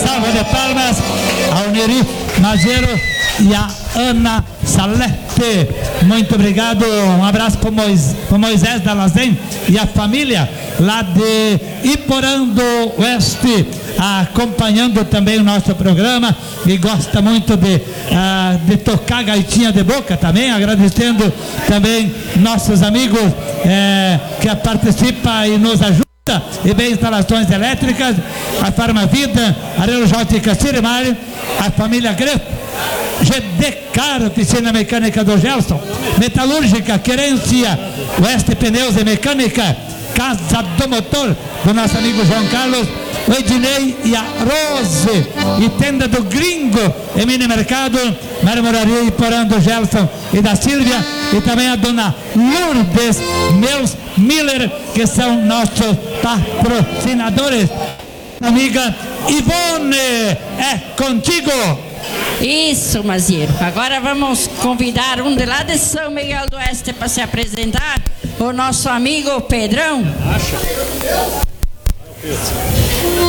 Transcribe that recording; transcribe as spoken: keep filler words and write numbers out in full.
salva de palmas ao Neri Mazeiro e a Ana Salete. Muito obrigado. Um abraço para o Moisés da Lazen e a família lá de Iporã do Oeste, acompanhando também o nosso programa e gosta muito de, uh, de tocar gaitinha de boca também, agradecendo também nossos amigos eh, que participam e nos ajudam. E bem, instalações elétricas, a Farmavida, a Relógica Cirimari, a família Greco, G D Car, oficina mecânica do Gelson, metalúrgica, querência, Oeste Pneus e Mecânica, Casa do Motor, do nosso amigo João Carlos, o Ednei e a Rose, e tenda do Gringo, e mini mercado, marmoraria e porão do Gelson e da Sílvia, e também a dona Lourdes Meus Miller, que são nossos patrocinadores. Amiga Ivone, é contigo. Isso, Mazeiro. Agora vamos convidar um de lá de São Miguel do Oeste para se apresentar, o nosso amigo Pedrão. Acha?